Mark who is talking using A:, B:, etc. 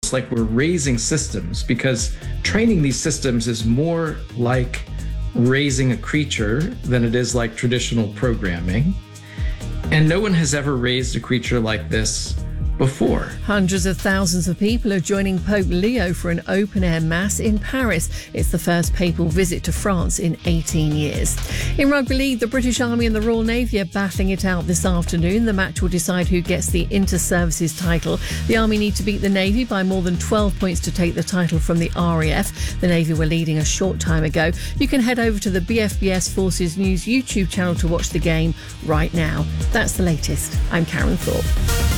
A: almost like we're raising systems, because training these systems is more like raising a creature than it is like traditional programming. And no one has ever raised a creature like this before.
B: Hundreds of thousands of people are joining Pope Leo for an open-air mass in Paris. It's the first papal visit to France in 18 years. In rugby league, the British Army and the Royal Navy are battling it out this afternoon. The match will decide who gets the inter-services title. The Army need to beat the Navy by more than 12 points to take the title from the RAF. The Navy were leading a short time ago. You can head over to the BFBS Forces News YouTube channel to watch the game right now. That's the latest. I'm Karen Thorpe.